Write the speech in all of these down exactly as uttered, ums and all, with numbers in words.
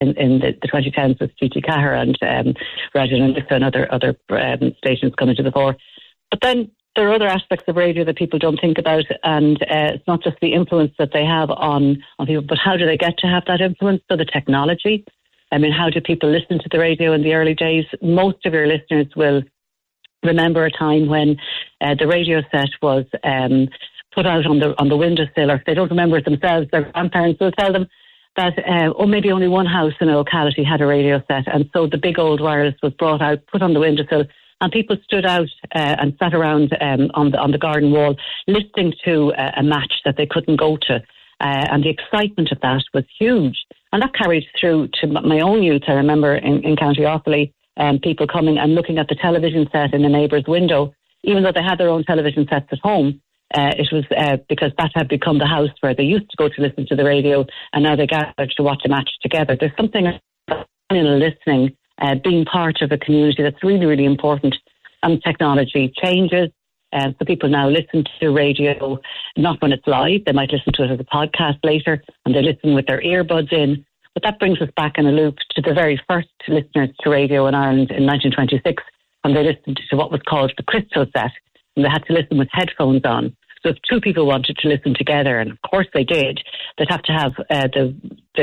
in, in the, the twenty tens with G T Cahir and um, Radio Nissa and other, other um, stations coming to the fore. But then there are other aspects of radio that people don't think about, and uh, it's not just the influence that they have on, on people, but how do they get to have that influence? So the technology. I mean, how do people listen to the radio in the early days? Most of your listeners will remember a time when uh, the radio set was um, put out on the on the windowsill, or if they don't remember it themselves, their grandparents will tell them that, uh, or maybe only one house in a locality had a radio set, and so the big old wireless was brought out, put on the windowsill, and people stood out uh, and sat around um, on the on the garden wall listening to uh, a match that they couldn't go to, uh, and the excitement of that was huge, and that carried through to my own youth. I remember in, in County Offaly, um, people coming and looking at the television set in a neighbour's window, even though they had their own television sets at home. Uh, it was uh, because that had become the house where they used to go to listen to the radio, and now they gathered to watch a match together. There's something in listening, uh, being part of a community, that's really, really important. And technology changes. Uh, so people now listen to radio not when it's live. They might listen to it as a podcast later, and they listen with their earbuds in. But that brings us back in a loop to the very first listeners to radio in Ireland in nineteen twenty-six, when they listened to what was called the Crystal Set, and they had to listen with headphones on. So if two people wanted to listen together, and of course they did, they'd have to have uh, the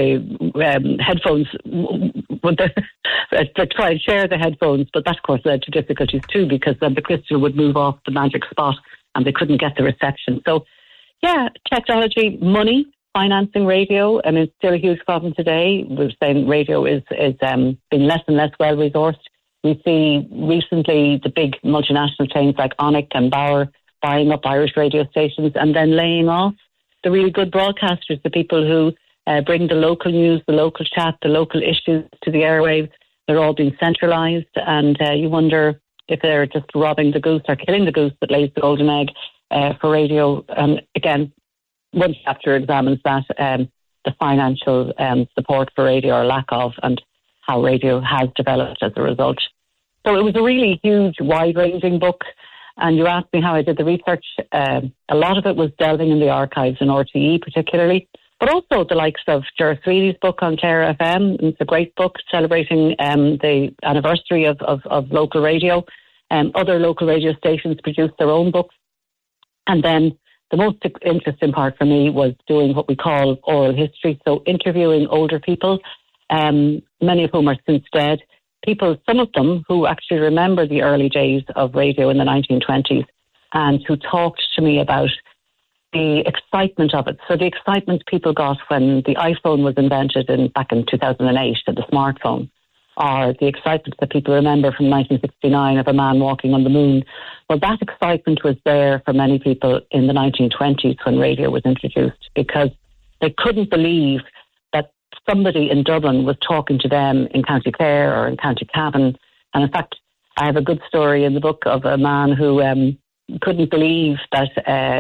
the um, headphones, would they try and share the headphones, but that of course led to difficulties too, because then the crystal would move off the magic spot and they couldn't get the reception. So yeah, technology, money, financing radio, I mean, it's still a huge problem today. We're saying radio is, is um, being less and less well resourced. We see recently the big multinational chains like Onic and Bauer buying up Irish radio stations and then laying off the really good broadcasters, the people who uh, bring the local news, the local chat, the local issues to the airwaves. They're all being centralised, and uh, you wonder if they're just robbing the goose or killing the goose that lays the golden egg uh, for radio. Um, again, one chapter examines that, um, the financial um, support for radio or lack of, and how radio has developed as a result. So it was a really huge, wide-ranging book. And you asked me how I did the research. Um, a lot of it was delving in the archives in R T E particularly, but also the likes of Ger Sweeney's book on Clare F M. It's a great book celebrating um, the anniversary of, of, of local radio. Um, other local radio stations produced their own books. And then the most interesting part for me was doing what we call oral history, so interviewing older people, um, many of whom are since dead. People, some of them who actually remember the early days of radio in the nineteen twenties and who talked to me about the excitement of it. So the excitement people got when the iPhone was invented in back in two thousand eight, and the smartphone, or the excitement that people remember from nineteen sixty-nine of a man walking on the moon. Well, that excitement was there for many people in the nineteen twenties when radio was introduced, because they couldn't believe that somebody in Dublin was talking to them in County Clare or in County Cavan. And in fact, I have a good story in the book of a man who um, couldn't believe that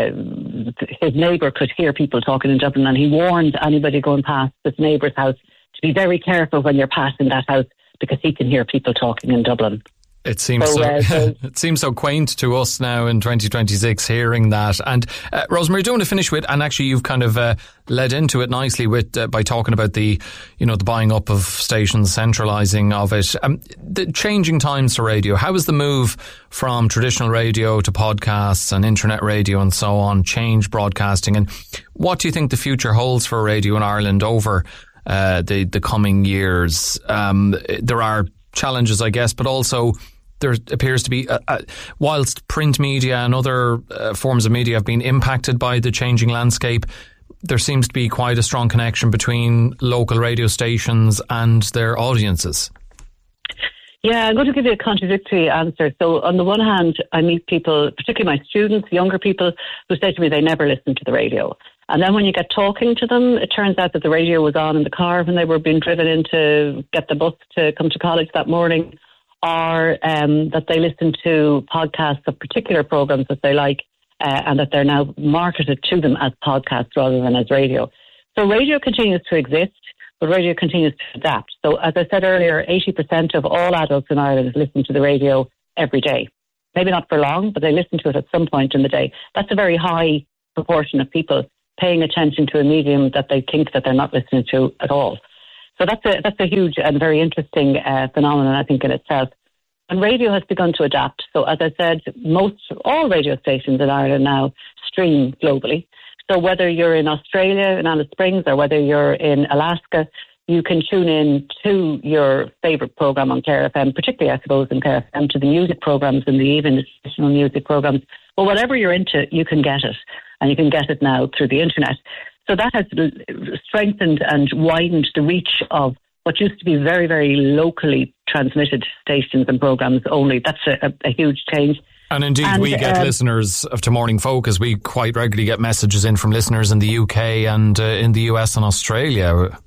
uh, his neighbour could hear people talking in Dublin, and he warned anybody going past this neighbour's house to be very careful when you're passing that house, because he can hear people talking in Dublin. It seems so, so, uh, so it seems so quaint to us now in twenty twenty-six hearing that. And uh, Rosemary, do you want to finish with, and actually you've kind of uh, led into it nicely with uh, by talking about the, you know, the buying up of stations, centralising of it, um, the changing times for radio. How has the move from traditional radio to podcasts and internet radio and so on changed broadcasting, and what do you think the future holds for radio in Ireland over uh, the the coming years? Um, there are challenges, I guess, but also there appears to be, uh, uh, whilst print media and other uh, forms of media have been impacted by the changing landscape, there seems to be quite a strong connection between local radio stations and their audiences. Yeah, I'm going to give you a contradictory answer. So on the one hand, I meet people, particularly my students, younger people, who say to me they never listen to the radio. And then when you get talking to them, it turns out that the radio was on in the car when they were being driven in to get the bus to come to college that morning, or um, that they listen to podcasts of particular programmes that they like, uh, and that they're now marketed to them as podcasts rather than as radio. So radio continues to exist, but radio continues to adapt. So as I said earlier, eighty percent of all adults in Ireland listen to the radio every day. Maybe not for long, but they listen to it at some point in the day. That's a very high proportion of people paying attention to a medium that they think that they're not listening to at all. So that's a that's a huge and very interesting uh, phenomenon, I think, in itself. And radio has begun to adapt. So as I said, most, all radio stations in Ireland now stream globally. So whether you're in Australia, in Alice Springs, or whether you're in Alaska, you can tune in to your favourite programme on Clare F M, particularly, I suppose, in Clare F M, to the music programmes and the even traditional music programmes. But whatever you're into, you can get it. And you can get it now through the internet. So that has strengthened and widened the reach of what used to be very, very locally transmitted stations and programmes only. That's a, a, a huge change. And indeed, and, we get um, listeners of To Morning Focus. We quite regularly get messages in from listeners in the U K and uh, in the U S and Australia.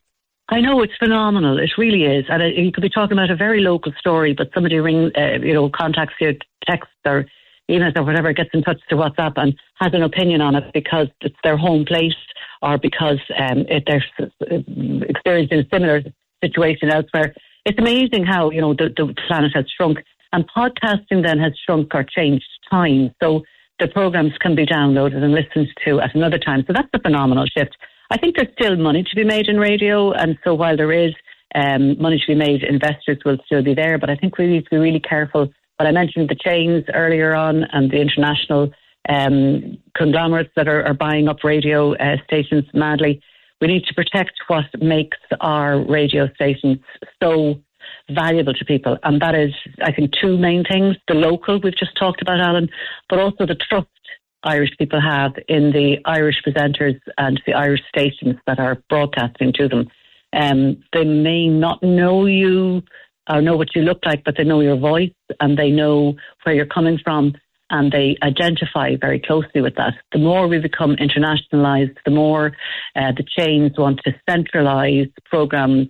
I know, it's phenomenal. It really is. And uh, you could be talking about a very local story, but somebody ring, uh, you know, contacts you, texts or emails or whatever, gets in touch to WhatsApp and has an opinion on it because it's their home place or because um, it, they're experiencing a similar situation elsewhere. It's amazing how, you know, the, the planet has shrunk. And podcasting then has shrunk or changed time. So the programmes can be downloaded and listened to at another time. So that's a phenomenal shift. I think there's still money to be made in radio. And so while there is um, money to be made, investors will still be there. But I think we need to be really careful. But I mentioned the chains earlier on and the international um, conglomerates that are, are buying up radio uh, stations madly. We need to protect what makes our radio stations so valuable to people. And that is, I think, two main things. The local, we've just talked about, Alan, but also the trust Irish people have in the Irish presenters and the Irish stations that are broadcasting to them. Um, they may not know you or know what you look like, but they know your voice and they know where you're coming from and they identify very closely with that. The more we become internationalised, the more uh, the chains want to centralise programme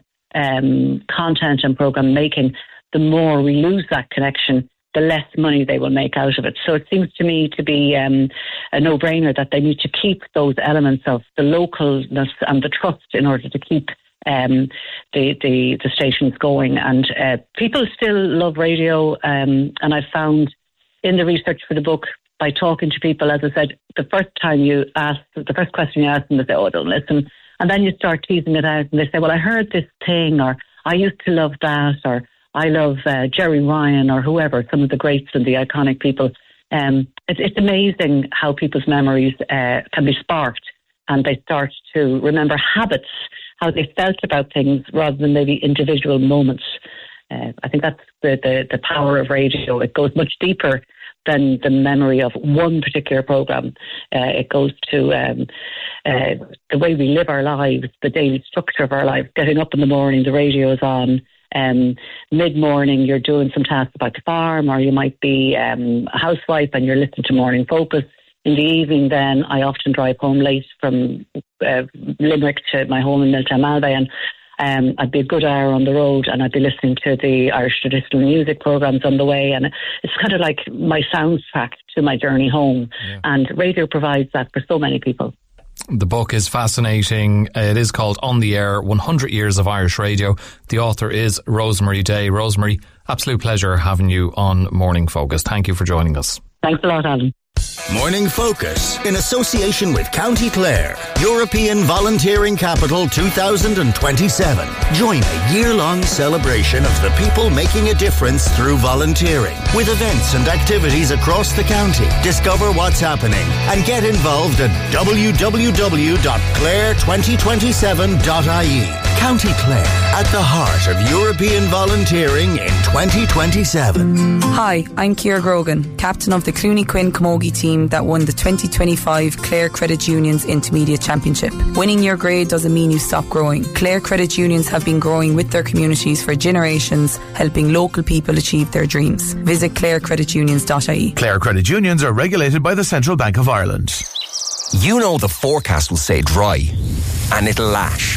um, content and programme making, the more we lose that connection, the less money they will make out of it. So it seems to me to be um, a no-brainer that they need to keep those elements of the localness and the trust in order to keep um, the, the the stations going. And uh, people still love radio, um, and I found in the research for the book, by talking to people, as I said, the first time you ask, the first question you ask them, they say, oh, don't listen. And then you start teasing it out and they say, well, I heard this thing, or I used to love that, or I love uh, Jerry Ryan, or whoever, some of the greats and the iconic people. Um, it, it's amazing how people's memories uh, can be sparked and they start to remember habits, how they felt about things rather than maybe individual moments. Uh, I think that's the, the, the power of radio. It goes much deeper than the memory of one particular programme. Uh, it goes to um, uh, the way we live our lives, the daily structure of our lives. Getting up in the morning, the radio is on. Um, mid-morning, you're doing some tasks about the farm, or you might be um, a housewife and you're listening to Morning Focus. In the evening, then, I often drive home late from uh, Limerick to my home in Miltown Malbay, and Um, I'd be a good hour on the road and I'd be listening to the Irish traditional music programmes on the way, and it's kind of like my soundtrack to my journey home. Yeah. And radio provides that for so many people. The book is fascinating. It is called On the Air, one hundred years of Irish Radio. The author is Rosemary Day. Rosemary, absolute pleasure having you on Morning Focus. Thank you for joining us. Thanks a lot, Alan. Morning Focus, in association with County Clare, European Volunteering Capital two thousand twenty-seven. Join a year-long celebration of the people making a difference through volunteering, with events and activities across the county. Discover what's happening and get involved at w w w dot clare twenty twenty-seven dot i e. County Clare, at the heart of European volunteering in twenty twenty-seven. Hi, I'm Ciara Grogan, captain of the Clooney Quinn Camogie team that won the twenty twenty-five Clare Credit Union's Intermediate Championship. Winning your grade doesn't mean you stop growing. Clare Credit Unions have been growing with their communities for generations, helping local people achieve their dreams. Visit clare credit unions dot i e. Clare Credit Unions are regulated by the Central Bank of Ireland. You know the forecast will say dry, and it'll lash.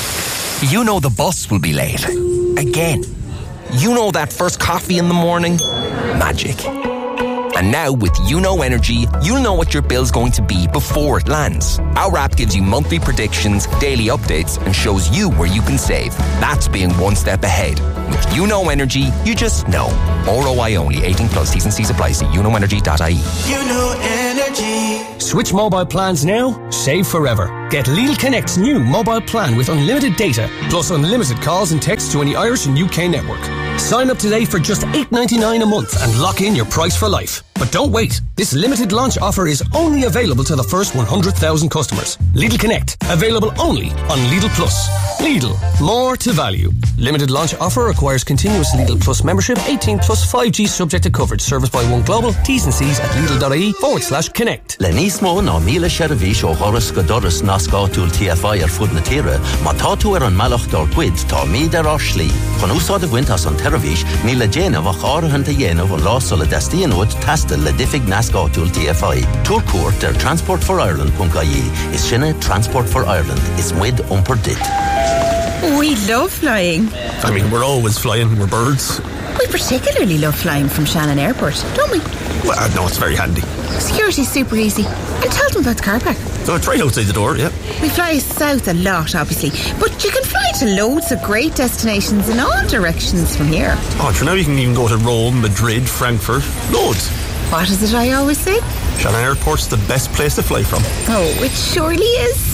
You know the bus will be late. Again. You know that first coffee in the morning? Magic. And now with YouKnow Energy, you'll know what your bill's going to be before it lands. Our app gives you monthly predictions, daily updates, and shows you where you can save. That's being one step ahead. With YouKnow Energy, you just know. R O I only. eighteen plus. T's and C's apply. See you know energy dot i e. YouKnow Energy. Switch mobile plans now, save forever. Get Lidl Connect's new mobile plan with unlimited data, plus unlimited calls and texts to any Irish and U K network. Sign up today for just eight ninety-nine a month and lock in your price for life. But don't wait. This limited launch offer is only available to the first one hundred thousand customers. Lidl Connect, available only on Lidl Plus. Lidl, more to value. Limited launch offer requires continuous Lidl Plus membership, eighteen plus five G subject to coverage. Service by One Global. T's and C's at Lidl.ie forward slash connect. Lenismo no Mila Sheravish o Horace Godoris Nascatul T F I ar Fud na Tira, Matatu er an Malach dor Quid, Ta Mi der Oshli. Conusa de Wintas on Teravish, Mila Jena vach Arhanta Jena von Losola Destianwood, Tastel le Diffig Nascatul T F I. Tour Court der Transport for Ireland punkt I E is Shinne Transport for Ireland is Mwid umper dit. We love flying. I mean, we're always flying, we're birds. We particularly love flying from Shannon Airport, don't we? Well, no, it's very handy. Security's super easy. And tell them about the car park. So it's right outside the door, yeah. We fly south a lot, obviously, but you can fly to loads of great destinations in all directions from here. Oh, for now you can even go to Rome, Madrid, Frankfurt, loads. What is it I always say? Shannon Airport's the best place to fly from. Oh, it surely is.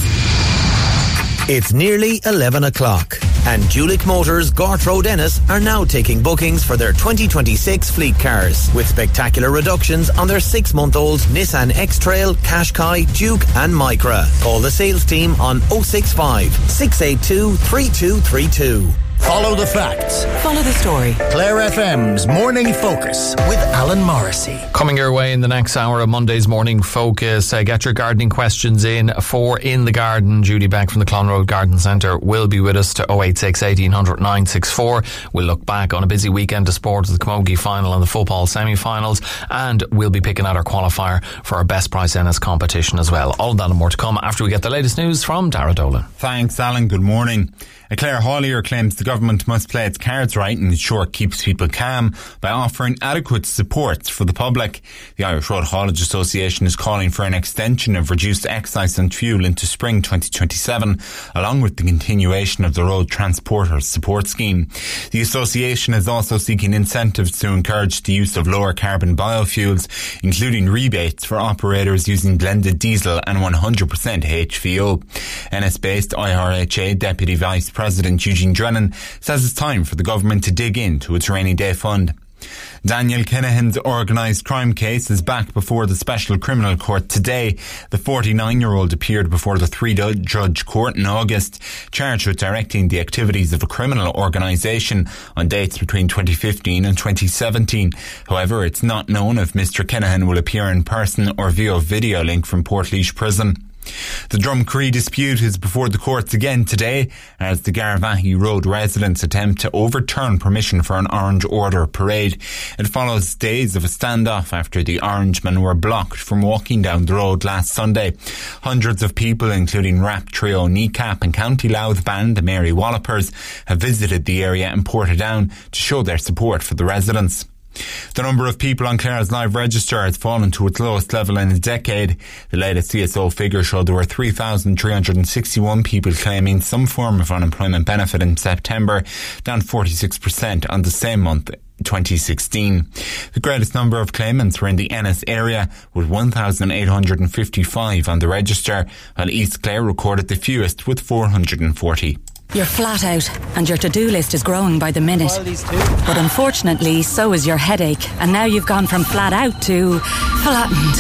It's nearly eleven o'clock and Julick Motors, Gort Road Ennis are now taking bookings for their twenty twenty-six fleet cars with spectacular reductions on their six-month-old Nissan X-Trail, Qashqai, Duke and Micra. Call the sales team on oh six five, six eight two, three two three two. Follow the facts. Follow the story. Clare F M's Morning Focus with Alan Morrissey. Coming your way in the next hour of Monday's Morning Focus. Uh, get your gardening questions in for In the Garden. Judy Beck from the Clonroad Garden Centre will be with us to oh eight six, eighteen hundred, nine six four. We'll look back on a busy weekend of sport with the Camogie final and the football semi-finals, and we'll be picking out our qualifier for our Best Price Ennis competition as well. All of that and more to come after we get the latest news from Dara Dolan. Thanks, Alan. Good morning. Claire Hollier claims the government must play its cards right and ensure it keeps people calm by offering adequate support for the public. The Irish Road Haulage Association is calling for an extension of reduced excise on fuel into spring twenty twenty-seven, along with the continuation of the Road Transporters Support Scheme. The association is also seeking incentives to encourage the use of lower carbon biofuels, including rebates for operators using blended diesel and one hundred percent H V O. Ennis-based I R H A Deputy Vice President Eugene Drennan says it's time for the government to dig into its rainy day fund. Daniel Kinahan's organised crime case is back before the Special Criminal Court today. The forty-nine-year-old appeared before the three-judge court in August, charged with directing the activities of a criminal organisation on dates between twenty fifteen and twenty seventeen. However, it's not known if Mister Kinahan will appear in person or via video link from Portlaoise Prison. The Drumcree dispute is before the courts again today as the Garvaghey Road residents attempt to overturn permission for an Orange Order parade. It follows days of a standoff after the Orangemen were blocked from walking down the road last Sunday. Hundreds of people, including rap trio Kneecap and County Louth band the Mary Wallopers, have visited the area in Portadown to show their support for the residents. The number of people on Clare's live register has fallen to its lowest level in a decade. The latest C S O figure showed there were three thousand three hundred sixty-one people claiming some form of unemployment benefit in September, down forty-six percent on the same month twenty sixteen. The greatest number of claimants were in the Ennis area, with one thousand eight hundred fifty-five on the register, while East Clare recorded the fewest with four hundred forty. You're flat out and your to-do list is growing by the minute. But unfortunately, so is your headache, and now you've gone from flat out to flattened.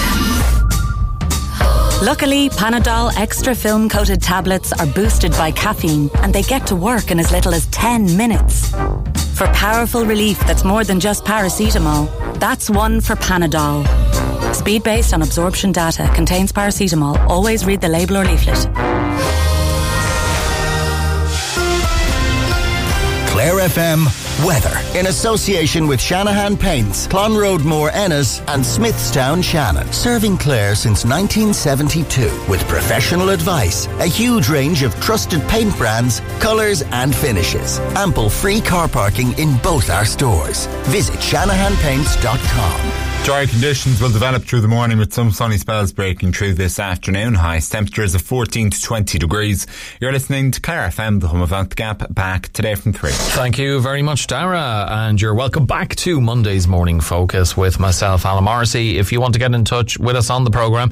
Luckily, Panadol Extra Film Coated tablets are boosted by caffeine and they get to work in as little as ten minutes. For powerful relief that's more than just paracetamol, that's one for Panadol. Speed based on absorption data, contains paracetamol. Always read the label or leaflet. Clare F M weather in association with Shanahan Paints, Clonroad Moor Ennis and Smithstown Shannon. Serving Clare since nineteen seventy-two with professional advice, a huge range of trusted paint brands, colours and finishes. Ample free car parking in both our stores. Visit shanahan paints dot com. Dry conditions will develop through the morning with some sunny spells breaking through this afternoon. Highest temperatures of fourteen to twenty degrees. You're listening to Clare F M, the home of Out the Gap, back today from three. Thank you very much, Dara, and you're welcome back to Monday's Morning Focus with myself, Alan Morrissey. If you want to get in touch with us on the programme,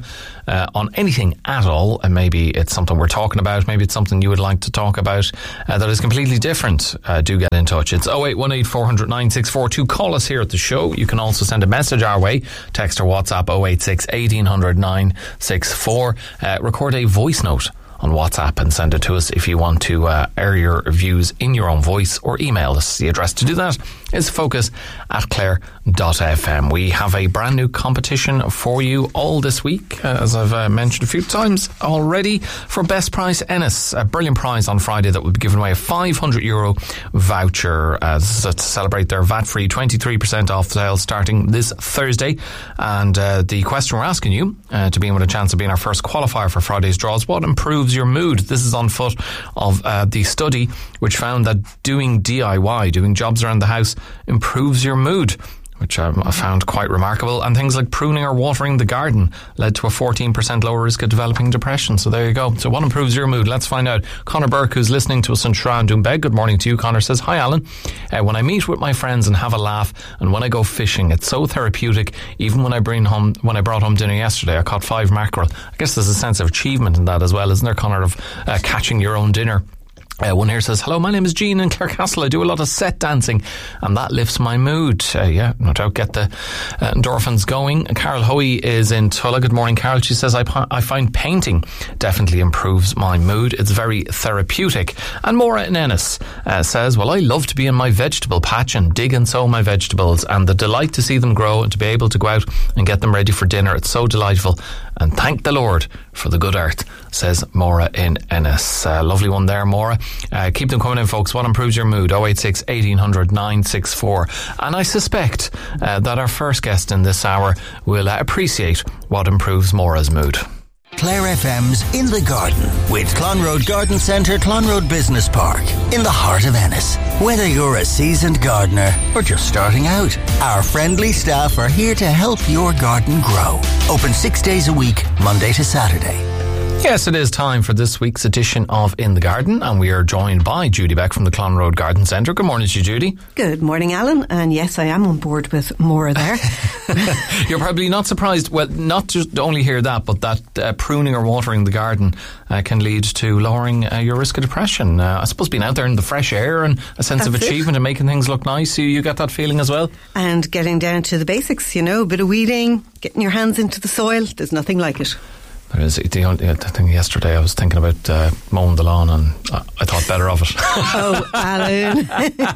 uh, on anything at all, and maybe it's something we're talking about, maybe it's something you would like to talk about uh, that is completely different, uh, do get in touch. It's oh eight one eight, four hundred, nine six four two. Call us here at the show. You can also send a message our way, text or WhatsApp oh eight six, eighteen hundred, nine six four. Uh, record a voice note on WhatsApp and send it to us if you want to uh, air your views in your own voice, or email us. The address to do that is focus at clare dot f m. We have a brand new competition for you all this week, uh, as I've uh, mentioned a few times already, for Best Price Ennis. A brilliant prize on Friday that will be giving away a five hundred euro voucher as uh, to celebrate their V A T-free twenty-three percent off sale starting this Thursday. And uh, the question we're asking you uh, to be in with a chance of being our first qualifier for Friday's draw is, what improves your mood? This is on foot of uh, the study which found that doing D I Y, doing jobs around the house, improves your mood, which um, I found quite remarkable. And things like pruning or watering the garden led to a fourteen percent lower risk of developing depression. So there you go. So what improves your mood? Let's find out. Conor Burke, who's listening to us in Shra and Doonbeg. Good morning to you, Conor. Says, hi Alan. Uh, when I meet with my friends and have a laugh, and when I go fishing, it's so therapeutic. Even when I bring home, when I brought home dinner yesterday, I caught five mackerel. I guess there's a sense of achievement in that as well, isn't there, Conor, of uh, catching your own dinner. Uh, one here says, hello, my name is Jean in Clarecastle. I do a lot of set dancing and that lifts my mood. Uh, yeah, no doubt, get the uh, endorphins going. Carol Hoey is in Tulla. Good morning, Carol. She says, I, I find painting definitely improves my mood. It's very therapeutic. And Maura in Ennis uh, says, well, I love to be in my vegetable patch and dig and sow my vegetables, and the delight to see them grow and to be able to go out and get them ready for dinner. It's so delightful. And thank the Lord for the good earth, says Maura in Ennis. Uh, lovely one there, Maura. Uh, keep them coming in, folks. What improves your mood? oh eight six, eighteen hundred, nine six four. And I suspect uh, that our first guest in this hour will uh, appreciate what improves Maura's mood. Clare F M's In the Garden with Clonroad Garden Centre, Clonroad Business Park, in the heart of Ennis. Whether you're a seasoned gardener or just starting out, our friendly staff are here to help your garden grow. Open six days a week, Monday to Saturday. Yes, it is time for this week's edition of In the Garden, and we are joined by Judy Beck from the Clonroad Garden Centre. Good morning to you, Judy. Good morning, Alan. And yes, I am on board with Maura there. You're probably not surprised, well, not just only hear that, but that uh, pruning or watering the garden uh, can lead to lowering uh, your risk of depression. Uh, I suppose being out there in the fresh air and a sense That's of achievement it. And making things look nice, you, you get that feeling as well? And getting down to the basics, you know, a bit of weeding, getting your hands into the soil, there's nothing like it. There is, the only, I think yesterday I was thinking about uh, mowing the lawn, and I, I thought better of it. Oh, Alan.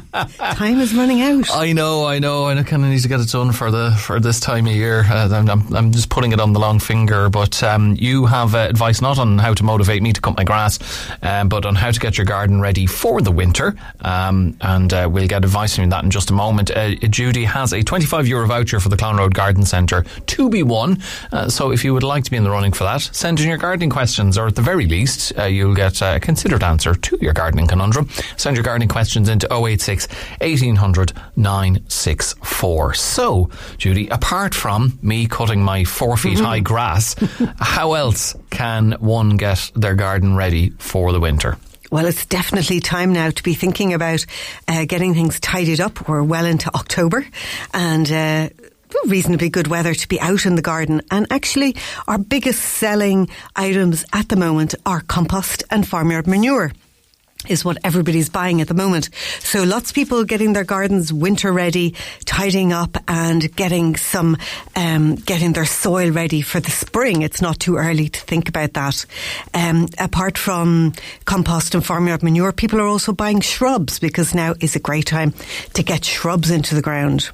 Time is running out. I know, I know, and I kind of need to get it done for the for this time of year. Uh, I'm, I'm, I'm just putting it on the long finger, but um, you have uh, advice not on how to motivate me to cut my grass, um, but on how to get your garden ready for the winter, um, and uh, we'll get advice from that in just a moment. Uh, Judy has a twenty-five euro voucher for the Clonroad Garden Centre to be won, uh, so if you would like to be in the running for that, send in your gardening questions, or at the very least uh, you'll get a considered answer to your gardening conundrum. Send your gardening questions into oh eight six, eighteen hundred, nine six four. So, Judy, apart from me cutting my four feet high grass, how else can one get their garden ready for the winter? Well, it's definitely time now to be thinking about uh, getting things tidied up. We're well into October, and uh reasonably good weather to be out in the garden. And actually, our biggest selling items at the moment are compost and farmyard manure, is what everybody's buying at the moment. So lots of people getting their gardens winter ready, tidying up and getting some, um, getting their soil ready for the spring. It's not too early to think about that. Um, apart from compost and farmyard manure, people are also buying shrubs, because now is a great time to get shrubs into the ground.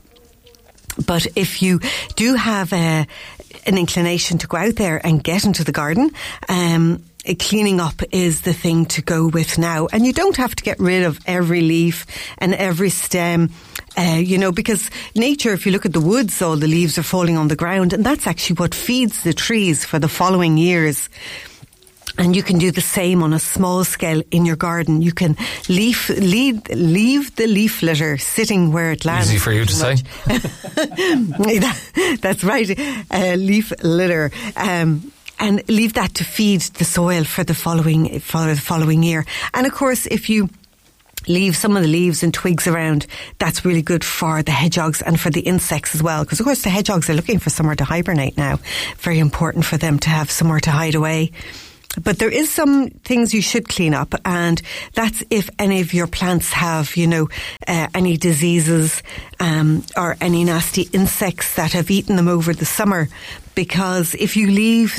But if you do have a, an inclination to go out there and get into the garden, um, cleaning up is the thing to go with now. And you don't have to get rid of every leaf and every stem, uh, you know, because nature, if you look at the woods, all the leaves are falling on the ground, and that's actually what feeds the trees for the following years. And you can do the same on a small scale in your garden. You can leaf, leave, leave the leaf litter sitting where it lands. Easy for you to say. that, that's right. Uh, leaf litter. Um, and leave that to feed the soil for the following, for the following year. And of course, if you leave some of the leaves and twigs around. That's really good for the hedgehogs and for the insects as well, because of course the hedgehogs are looking for somewhere to hibernate now. Very important for them to have somewhere to hide away. But there is some things you should clean up, and that's if any of your plants have, you know, uh, any diseases um, or any nasty insects that have eaten them over the summer. Because if you leave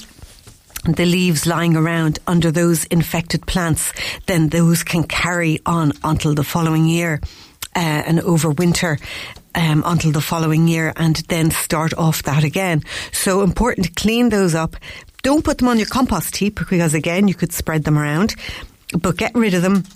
the leaves lying around under those infected plants, then those can carry on until the following year uh, and overwinter. Um, until the following year, and then start off that again. So important to clean those up. Don't put them on your compost heap, because again, you could spread them around, but get rid of them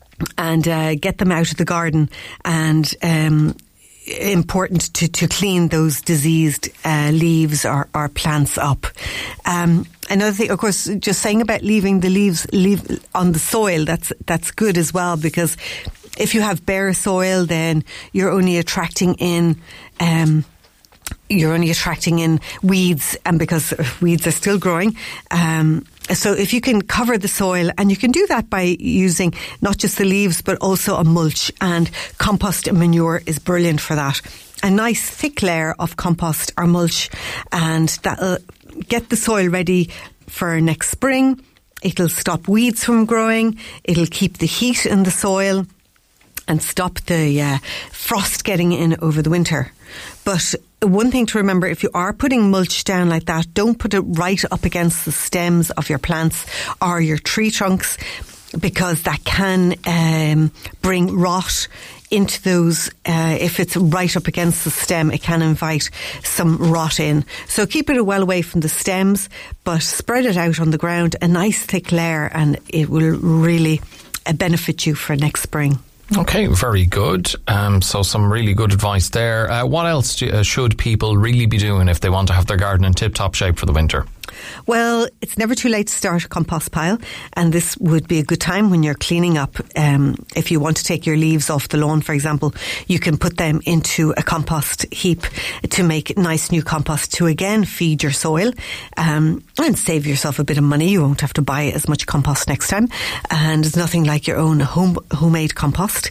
and uh, get them out of the garden. And um, important to, to clean those diseased uh, leaves or, or plants up. Um, another thing, of course, just saying about leaving the leaves leave on the soil, that's that's good as well, because if you have bare soil, then you're only attracting in um, you're only attracting in weeds, and because weeds are still growing. Um, so if you can cover the soil, and you can do that by using not just the leaves but also a mulch, and compost and manure is brilliant for that. A nice thick layer of compost or mulch, and that'll get the soil ready for next spring. It'll stop weeds from growing. It'll keep the heat in the soil and stop the uh, frost getting in over the winter. But one thing to remember, if you are putting mulch down like that, don't put it right up against the stems of your plants or your tree trunks, because that can um, bring rot into those. Uh, if it's right up against the stem, it can invite some rot in. So keep it well away from the stems, but spread it out on the ground, a nice thick layer, and it will really uh, benefit you for next spring. Okay, very good. Um, so some really good advice there. Uh, what else do, uh, should people really be doing if they want to have their garden in tip-top shape for the winter? Well, it's never too late to start a compost pile, and this would be a good time when you're cleaning up. Um, if you want to take your leaves off the lawn, for example, you can put them into a compost heap to make nice new compost to again feed your soil um, and save yourself a bit of money. You won't have to buy as much compost next time, and there's nothing like your own home homemade compost.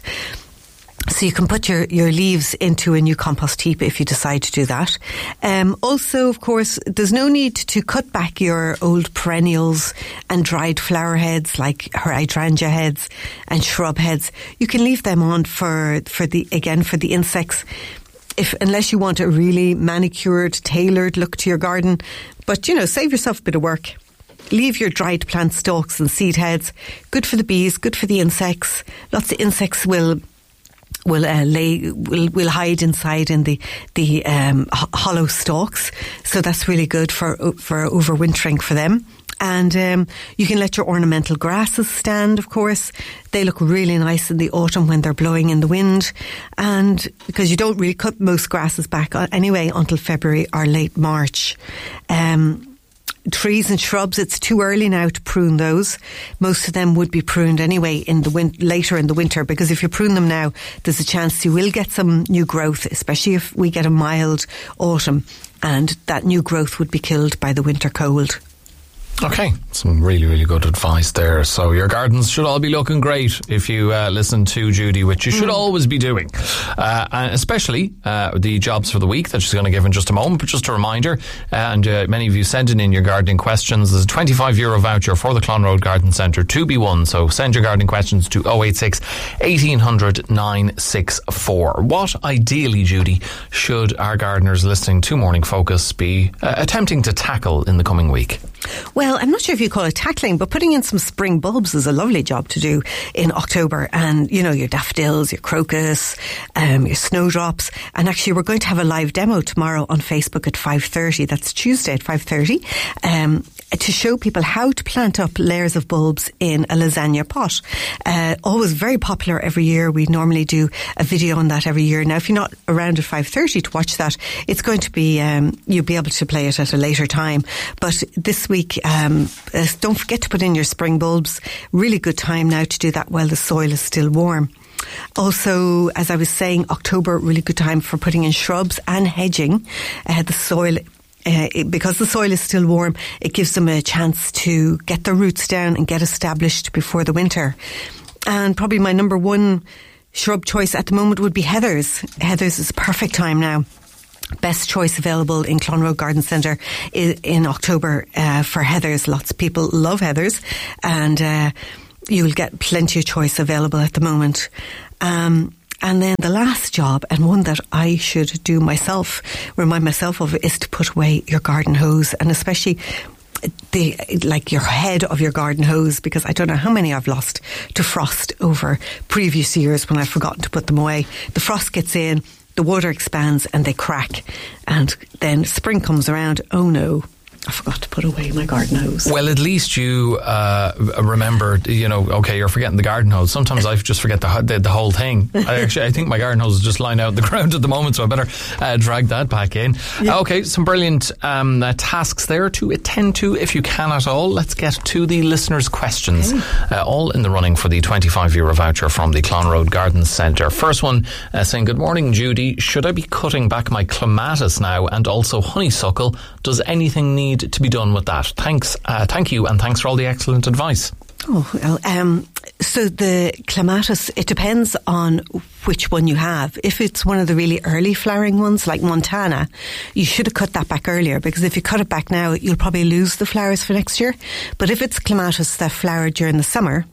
So you can put your, your leaves into a new compost heap if you decide to do that. Um, also, of course, there's no need to cut back your old perennials and dried flower heads like hydrangea heads and shrub heads. You can leave them on for, for the, again, for the insects. If, unless you want a really manicured, tailored look to your garden. But, you know, save yourself a bit of work. Leave your dried plant stalks and seed heads. Good for the bees, good for the insects. Lots of insects will will uh, lay will will hide inside in the the um, h- hollow stalks, so that's really good for for overwintering for them. And um, you can let your ornamental grasses stand, of course. They look really nice in the autumn when they're blowing in the wind, and because you don't really cut most grasses back anyway until February or late March. Um, Trees and shrubs, it's too early now to prune those. Most of them would be pruned anyway in the win- later in the winter, because if you prune them now, there's a chance you will get some new growth, especially if we get a mild autumn, and that new growth would be killed by the winter cold. Okay, some really, really good advice there. So your gardens should all be looking great if you uh, listen to Judy, which you should mm. always be doing. Uh, and especially uh, the jobs for the week that she's going to give in just a moment. But just a reminder, and uh, many of you sending in your gardening questions, there's a twenty-five euro voucher for the Clonroad Garden Centre to be won. So send your gardening questions to oh eight six, eighteen hundred, nine six four. What ideally, Judy, should our gardeners listening to Morning Focus be uh, attempting to tackle in the coming week? Well, I'm not sure if you call it tackling, but putting in some spring bulbs is a lovely job to do in October. And, you know, your daffodils, your crocus, um, your snowdrops. And actually, we're going to have a live demo tomorrow on Facebook at five thirty. That's Tuesday at five thirty. Um, to show people how to plant up layers of bulbs in a lasagna pot. Uh, always very popular every year. We normally do a video on that every year. Now, if you're not around at five thirty to watch that, it's going to be, um, you'll be able to play it at a later time. But this week, um, uh, don't forget to put in your spring bulbs. Really good time now to do that while the soil is still warm. Also, as I was saying, October, really good time for putting in shrubs and hedging. Uh, the soil Uh, it, because the soil is still warm, it gives them a chance to get their roots down and get established before the winter. and probably my number one shrub choice at the moment would be heathers. Heathers is a perfect time now. Best choice available in Clonroad Garden Centre in October uh, for heathers. Lots of people love heathers, and uh, you'll get plenty of choice available at the moment. Um, and then the last job, and one that I should do myself, remind myself of, is to put away your garden hose, and especially the like your head of your garden hose, because I don't know how many I've lost to frost over previous years when I've forgotten to put them away. The frost gets in, the water expands and they crack, and then spring comes around. Oh no, I forgot to put away my garden hose. Well, at least you uh, remember, you know, okay, you're forgetting the garden hose. Sometimes I just forget the, the, the whole thing. I actually, I think my garden hose is just lying out on the ground at the moment, so I better uh, drag that back in. Yeah. Okay, some brilliant um, uh, tasks there to attend to if you can at all. Let's get to the listeners' questions. Okay. Uh, all in the running for the twenty-five euro voucher from the Clonroad Garden Centre. First one uh, saying, good morning, Judy. Should I be cutting back my clematis now and also honeysuckle? Does anything need to be done with that? Thanks, uh, thank you, and thanks for all the excellent advice. Oh, well, um, so the clematis, it depends on which one you have. If it's one of the really early flowering ones, like Montana, you should have cut that back earlier, because if you cut it back now, you'll probably lose the flowers for next year. But if it's clematis that flowered during the summer,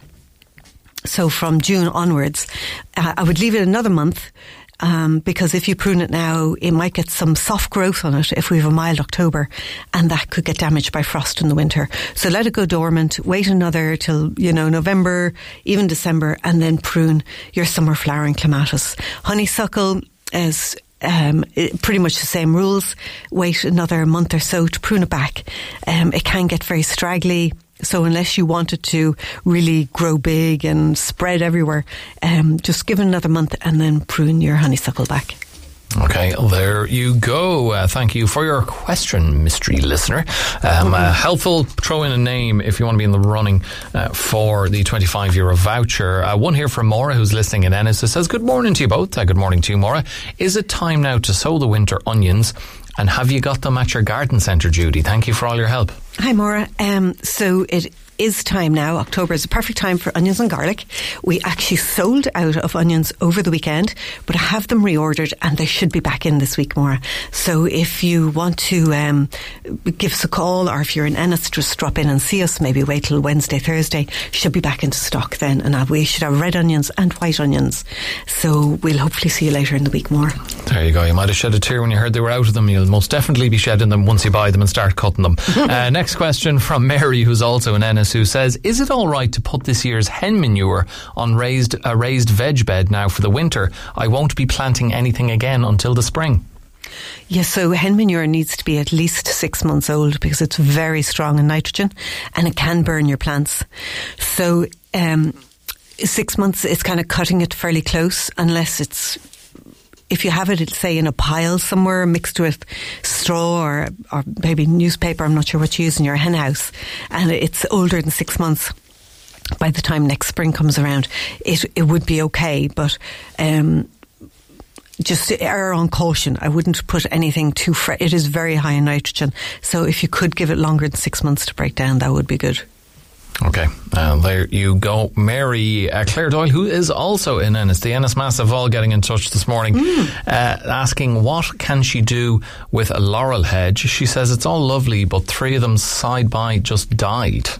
so from June onwards, uh, I would leave it another month. Um, because if you prune it now, it might get some soft growth on it if we have a mild October, and that could get damaged by frost in the winter. So let it go dormant, wait another till, you know, November, even December, and then prune your summer flowering clematis. Honeysuckle is Um, it, pretty much the same rules. Wait another month or so to prune it back. Um, it can get very straggly, so unless you want it to really grow big and spread everywhere, um, just give it another month and then prune your honeysuckle back. Okay, there you go. Uh, thank you for your question, mystery listener. Um, uh, helpful, throw in a name if you want to be in the running uh, for the twenty-five euro voucher. Uh, one here from Maura, who's listening in Ennis, who says, good morning to you both. Uh, good morning to you, Maura. Is it time now to sow the winter onions? And have you got them at your garden centre, Judy? Thank you for all your help. Hi, Maura. Um, so it is time now. October is a perfect time for onions and garlic. We actually sold out of onions over the weekend, but I have them reordered and they should be back in this week, Maura. So if you want to um, give us a call, or if you're in Ennis, just drop in and see us. Maybe wait till Wednesday, Thursday. Should be back into stock then, and we should have red onions and white onions. So we'll hopefully see you later in the week, Maura. There you go. You might have shed a tear when you heard they were out of them. You'll most definitely be shedding them once you buy them and start cutting them. uh, next question from Mary, who's also in Ennis, who says, is it all right to put this year's hen manure on raised a raised veg bed now for the winter? I won't be planting anything again until the spring. Yes, so hen manure needs to be at least six months old because it's very strong in nitrogen and it can burn your plants. So um, six months is kind of cutting it fairly close, unless it's, if you have it, say, in a pile somewhere mixed with straw or, or maybe newspaper, I'm not sure what you use in your hen house, and it's older than six months, by the time next spring comes around, it it would be okay. But um, just err on caution. I wouldn't put anything too fresh. It is very high in nitrogen. So if you could give it longer than six months to break down, that would be good. Okay, uh, there you go. Mary uh, Claire Doyle, who is also in Ennis, the Ennis Massive, all getting in touch this morning, mm. uh, asking what can she do with a laurel hedge. She says it's all lovely, but three of them side by just died.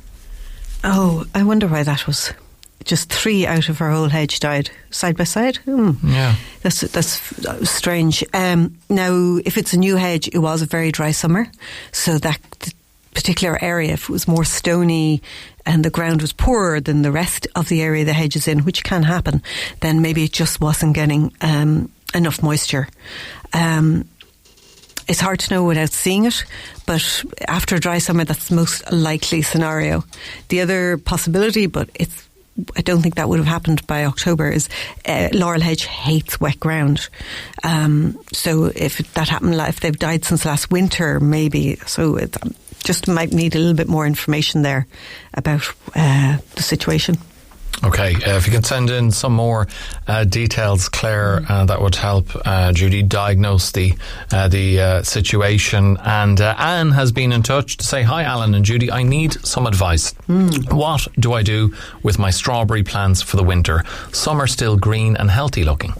Oh, I wonder why that was. Just three out of her whole hedge died side by side. Hmm. Yeah, that's that's strange. Um, now, if it's a new hedge, it was a very dry summer, so that particular area, if it was more stony and the ground was poorer than the rest of the area the hedge is in, which can happen, then maybe it just wasn't getting um, enough moisture. Um, it's hard to know without seeing it, but after a dry summer, that's the most likely scenario. The other possibility, but it's I don't think that would have happened by October, is uh, laurel hedge hates wet ground. Um, so if that happened, if they've died since last winter, maybe. So it just might need a little bit more information there about uh, the situation. Okay, uh, if you can send in some more uh, details, Claire, uh, that would help uh, Judy diagnose the uh, the uh, situation. And uh, Anne has been in touch to say, hi Alan and Judy, I need some advice. Mm. What do I do with my strawberry plants for the winter? Some are still green and healthy looking.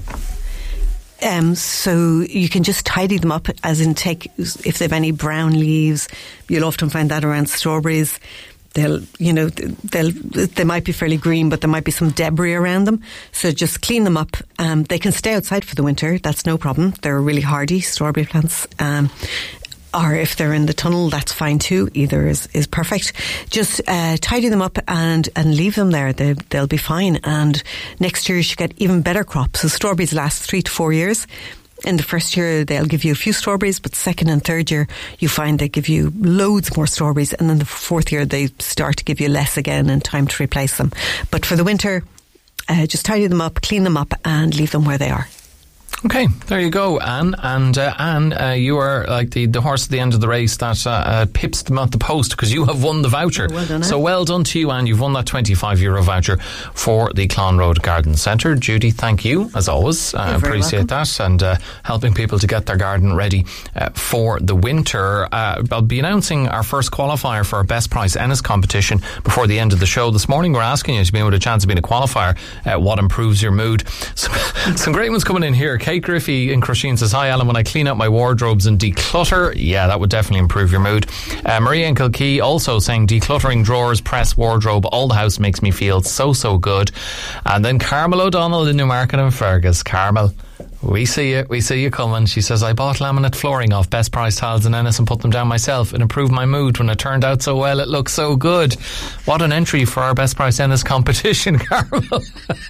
Um, so you can just tidy them up, as in take, if they've any brown leaves, you'll often find that around strawberries. They'll, you know, they'll, they might be fairly green, but there might be some debris around them. So just clean them up. Um, they can stay outside for the winter. That's no problem. They're really hardy, strawberry plants. Um, or if they're in the tunnel, that's fine too. Either is, is perfect. Just uh, tidy them up and, and leave them there. They, they'll be fine. And next year you should get even better crops. So strawberries last three to four years. In the first year, they'll give you a few strawberries, but second and third year, you find they give you loads more strawberries. And then the fourth year, they start to give you less again and time to replace them. But for the winter, uh, just tidy them up, clean them up and leave them where they are. Okay, there you go, Anne. And uh, Anne, uh, you are like the, the horse at the end of the race that uh, uh, pips them at the post, because you have won the voucher. Oh, well done, so eh? well done to you, Anne. You've won that twenty-five euro voucher for the Clon Road Garden Centre. Judy, thank you, as always. I uh, appreciate that. And uh, helping people to get their garden ready uh, for the winter. Uh, I'll be announcing our first qualifier for our Best Price Ennis competition before the end of the show. This morning we're asking you, to be with a chance of being a qualifier, uh, what improves your mood. Some, some great ones coming in here. Kate Griffey in Crusheen says, hi Alan, when I clean out my wardrobes and declutter, yeah, that would definitely improve your mood. uh, Maria in Kilkee also saying, decluttering drawers, press, wardrobe, all the house makes me feel so so good. And then Carmel O'Donnell in Newmarket and Fergus. Carmel, we see you, we see you coming. She says, I bought laminate flooring off Best Price Tiles in Ennis and put them down myself. It improved my mood when it turned out so well. It looks so good. What an entry for our Best Price Ennis competition, Carmel.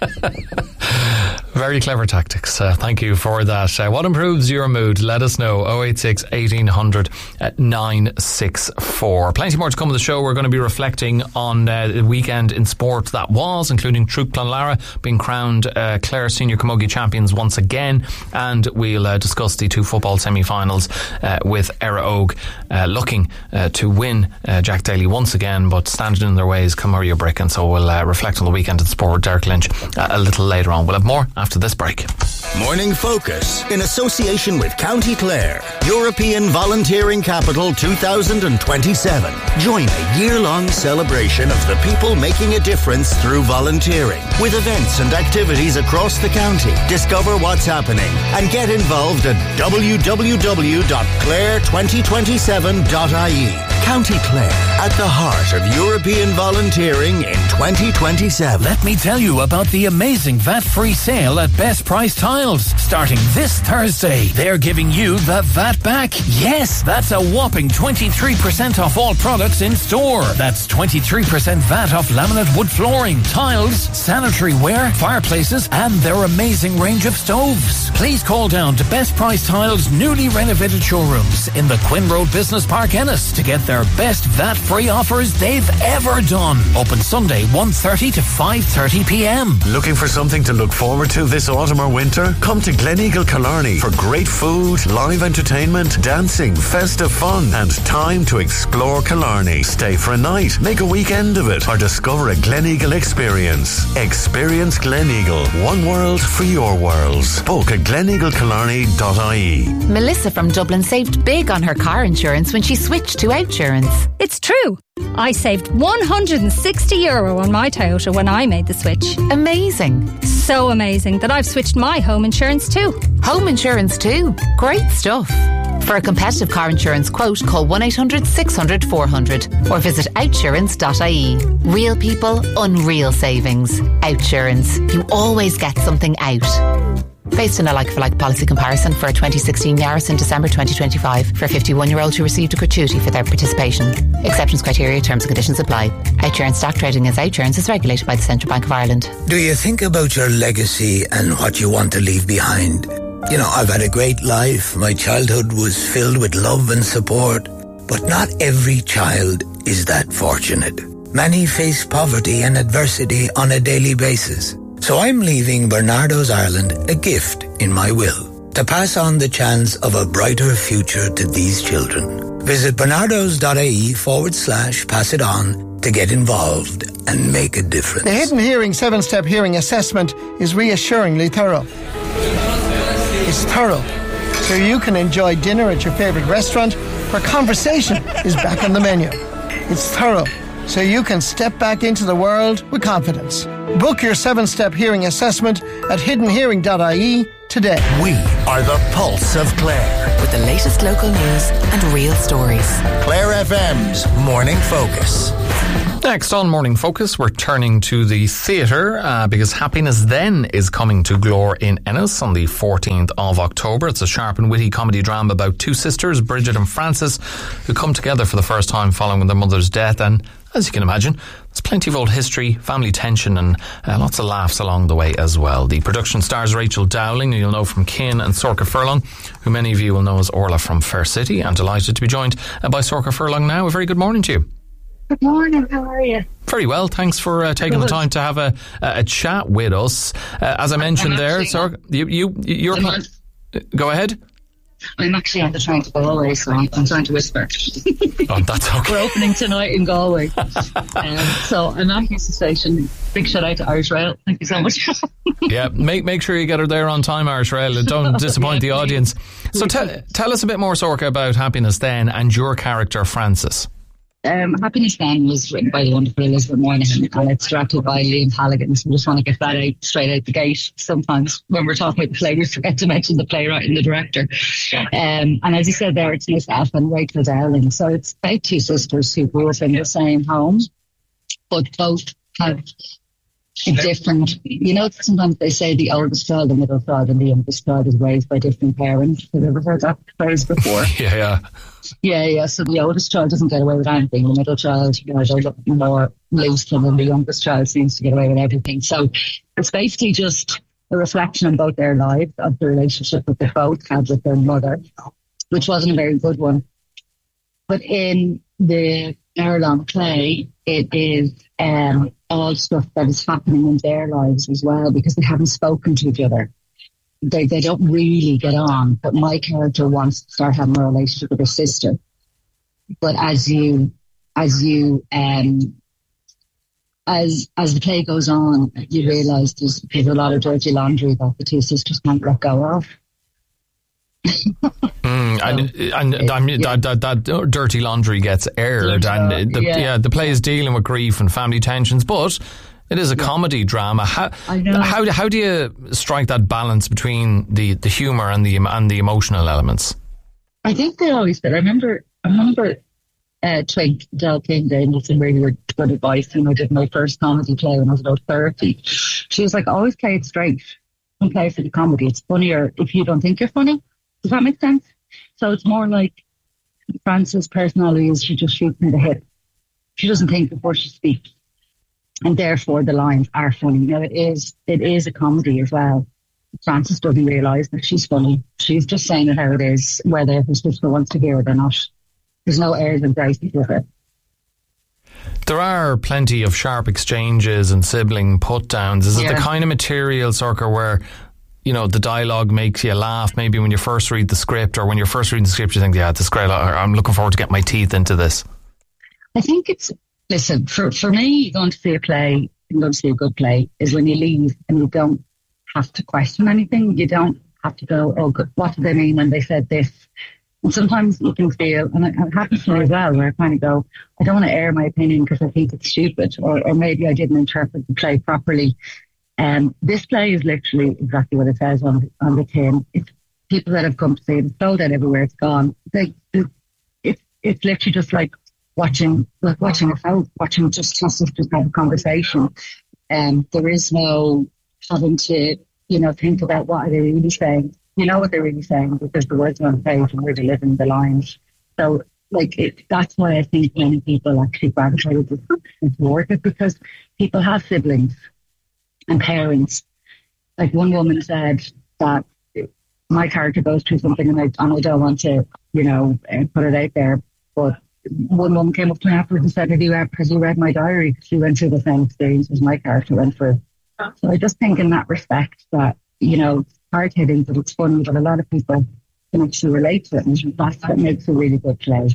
Very clever tactics. Uh, thank you for that. Uh, what improves your mood? Let us know. oh eight six, eighteen hundred, nine six four. Plenty more to come on the show. We're going to be reflecting on uh, the weekend in sport that was, including True Clonlara being crowned uh, Clare Senior Camogie champions once again. And we'll uh, discuss the two football semi-finals uh, with Éire Óg uh, looking uh, to win uh, Jack Daly once again, but standing in their ways, Camaria Brick. And so we'll uh, reflect on the weekend in sport with Derek Lynch uh, a little later on. We'll have more after this break. Morning Focus, in association with County Clare, European Volunteering Capital two thousand twenty-seven. Join a year-long celebration of the people making a difference through volunteering, with events and activities across the county. Discover what's happening and get involved at w w w dot clare twenty twenty-seven dot i e. County Clare, at the heart of European volunteering in twenty twenty-seven. Let me tell you about the amazing V A T-free sale at Best Price Tiles. Starting this Thursday, they're giving you the V A T back. Yes, that's a whopping twenty-three percent off all products in store. That's twenty-three percent V A T off laminate wood flooring, tiles, sanitary ware, fireplaces, and their amazing range of stoves. Please call down to Best Price Tiles' newly renovated showrooms in the Quinn Road Business Park, Ennis, to get their best V A T-free offers they've ever done. Open Sunday one thirty to five thirty p m. Looking for something to look forward to this autumn or winter? Come to Gleneagle Killarney for great food, live entertainment, dancing, festive fun, and time to explore Killarney. Stay for a night, make a weekend of it, or discover a Gleneagle experience. Experience Gleneagle. One world for your worlds. Book at gleneagle killarney dot i e. Melissa from Dublin saved big on her car insurance when she switched to Outsurance. It's true. I saved one hundred sixty euro on my Toyota when I made the switch. Amazing. So amazing that I've switched my home insurance too. Home insurance too. Great stuff. For a competitive car insurance quote, call one eight hundred six hundred four hundred or visit outsurance dot i e. Real people, unreal savings. Outsurance. You always get something out. Based on a like-for-like policy comparison for a twenty sixteen Yaris in December twenty twenty-five for a fifty-one-year-old who received a gratuity for their participation. Exceptions, criteria, terms and conditions apply. Outsurance stock trading as Outsurance is regulated by the Central Bank of Ireland. Do you think about your legacy and what you want to leave behind? You know, I've had a great life. My childhood was filled with love and support. But not every child is that fortunate. Many face poverty and adversity on a daily basis. So I'm leaving Bernardo's Ireland a gift in my will, to pass on the chance of a brighter future to these children. Visit bernardos dot i e forward slash pass it on to get involved and make a difference. The Hidden Hearing seven-step hearing assessment is reassuringly thorough. It's thorough, so you can enjoy dinner at your favourite restaurant where conversation is back on the menu. It's thorough, so you can step back into the world with confidence. Book your seven-step hearing assessment at hidden hearing dot I E today. We are the pulse of Clare. With the latest local news and real stories. Clare F M's Morning Focus. Next on Morning Focus, we're turning to the theatre uh, because Happiness Then is coming to Glore in Ennis on the fourteenth of October. It's a sharp and witty comedy drama about two sisters, Bridget and Frances, who come together for the first time following their mother's death. And as you can imagine, there's plenty of old history, family tension and uh, lots of laughs along the way as well. The production stars Rachel Dowling, who you'll know from Kin, and Sorcha Furlong, who many of you will know as Orla from Fair City. I'm delighted to be joined uh, by Sorcha Furlong now. A very good morning to you. Good morning, how are you? Very well, thanks for uh, taking good. the time to have a, a chat with us. Uh, as I mentioned there, Sorcha, you, you, you're... On, go ahead. I'm actually on the train to Galway, so I'm, I'm trying to whisper. Oh, that's okay. We're opening tonight in Galway. um, so I'm at Houston Station. Big shout out to Irish Rail. Thank you so much. Yeah, make make sure you get her there on time, Irish Rail. Don't disappoint yeah, the audience. So te- tell us a bit more, Sorcha, about Happiness Then and your character, Frances. Um, Happiness Then was written by the wonderful Elizabeth Moynihan and it's directed by Liam Halligan. So we just want to get that out straight out the gate. Sometimes when we're talking about the play, we forget to mention the playwright and the director. Um, and as you said there, it's myself and Rachel Dowling. So it's about two sisters who grew up in the same home, but both have a different, you know, sometimes they say the oldest child, the middle child and the youngest child is raised by different parents. Have you ever heard that phrase before? Yeah, yeah. Yeah, yeah. So the oldest child doesn't get away with anything. The middle child, you know, they're looking more loose, and then the youngest child seems to get away with everything. So it's basically just a reflection on both their lives, of the relationship that they both had with their mother, which wasn't a very good one. But in the hour-long play, it is um, all stuff that is happening in their lives as well, because they haven't spoken to each other. They they don't really get on, but my character wants to start having a relationship with her sister. But as you, as you, um, as as the play goes on, you realise there's, there's a lot of dirty laundry that the two sisters can't let go of. mm, so and and it, I mean, yeah. that, that, that dirty laundry gets aired, yeah, and the, yeah. yeah, the play is dealing with grief and family tensions, but it is a yeah. comedy drama. How, how how do you strike that balance between the, the humour and the and the emotional elements? I think they always did. I remember I remember uh, Twink Del King gave me some really good advice when I did my first comedy play when I was about thirty. She was like, always play it straight. Don't play for the comedy. It's funnier if you don't think you're funny. Does that make sense? So it's more like Frances' personality is she just shoots in the hip. She doesn't think before she speaks. And therefore the lines are funny. Now it is it is a comedy as well. Frances doesn't realise that she's funny. She's just saying it how it is, whether her sister wants to hear it or not. There's no airs and graces with it. There are plenty of sharp exchanges and sibling put downs. Is yeah. it the kind of material, Sorcha, where, you know, the dialogue makes you laugh maybe when you first read the script, or when you're first reading the script you think, yeah, this is great, I'm looking forward to getting my teeth into this? I think it's Listen, for, for me, going to see a play, going to see a good play, is when you leave and you don't have to question anything. You don't have to go, oh, God, what did they mean when they said this? And sometimes you can feel, and it, it happens to me as well, where I kind of go, I don't want to air my opinion because I think it's stupid, or, or maybe I didn't interpret the play properly. Um, this play is literally exactly what it says on, on the tin. It's people that have come to see it. It's sold out everywhere. It's gone. They, it, it's it's literally just like watching like watching a film, watching just two sisters have a conversation. Um, there is no having to, you know, think about what are they really saying. You know what they're really saying because the words are on the page and we're delivering the lines. So, like, it, that's why I think many people actually gravitate toward it, because people have siblings and parents. Like, one woman said that my character goes through something and I, and I don't want to, you know, put it out there, but one woman came up to me afterwards and said, have you, have you read my diary? She went through the same experience as my character went through. So I just think in that respect that, you know, it's hard-hitting, but it's funny, but a lot of people can actually relate to it, and that's what makes a really good play.